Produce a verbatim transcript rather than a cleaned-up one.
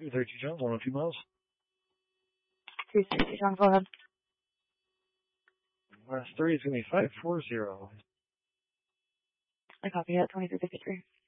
two thirty-two John, one oh two miles. two sixty John, go ahead. Last three is going to be five four zero. I copy it, twenty-three fifty-three.